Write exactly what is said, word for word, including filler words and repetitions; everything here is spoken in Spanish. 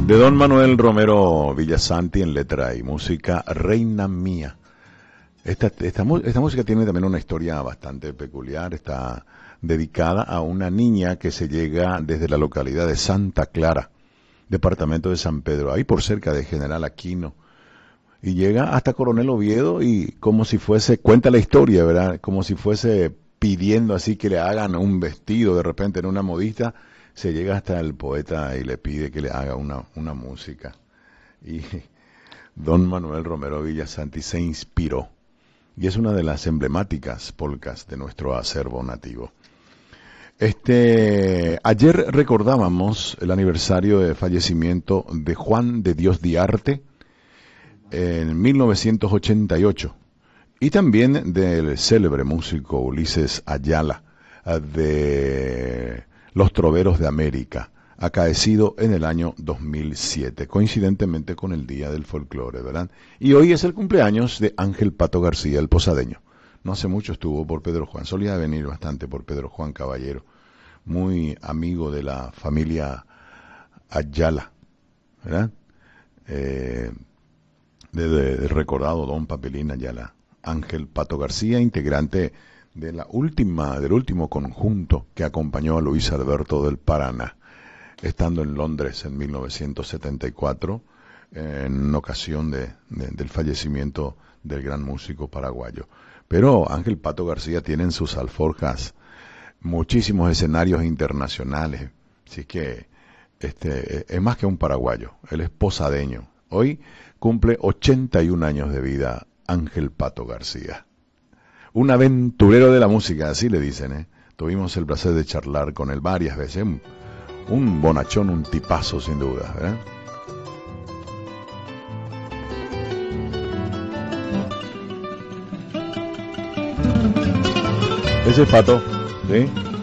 De don Manuel Romero Villasanti en letra y música, Reina Mía. Esta, esta, esta música tiene también una historia bastante peculiar. Está dedicada a una niña que se llega desde la localidad de Santa Clara, departamento de San Pedro, ahí por cerca de General Aquino. Y llega hasta Coronel Oviedo y como si fuese, cuenta la historia, ¿verdad? Como si fuese pidiendo así que le hagan un vestido de repente en una modista. Se llega hasta el poeta y le pide que le haga una, una música. Y don Manuel Romero Villasanti se inspiró. Y es una de las emblemáticas polcas de nuestro acervo nativo. Este, ayer recordábamos el aniversario de fallecimiento de Juan de Dios Diarte en mil novecientos ochenta y ocho. Y también del célebre músico Ulises Ayala, de Los Troveros de América, acaecido en el año dos mil siete, coincidentemente con el Día del Folclore, ¿verdad? Y hoy es el cumpleaños de Ángel Pato García, el posadeño. No hace mucho estuvo por Pedro Juan, solía venir bastante por Pedro Juan Caballero, muy amigo de la familia Ayala, ¿verdad? Eh, de, de, de recordado don Papelín Ayala. Ángel Pato García, integrante de la última, del último conjunto que acompañó a Luis Alberto del Paraná, estando en Londres en mil novecientos setenta y cuatro, en ocasión de, de, del fallecimiento del gran músico paraguayo. Pero Ángel Pato García tiene en sus alforjas muchísimos escenarios internacionales, así que este es más que un paraguayo, él es posadeño. Hoy cumple ochenta y un años de vida Ángel Pato García. Un aventurero de la música, así le dicen, ¿eh? Tuvimos el placer de charlar con él varias veces. Un, un bonachón, un tipazo sin duda, ¿verdad? Ese es Pato, ¿sí?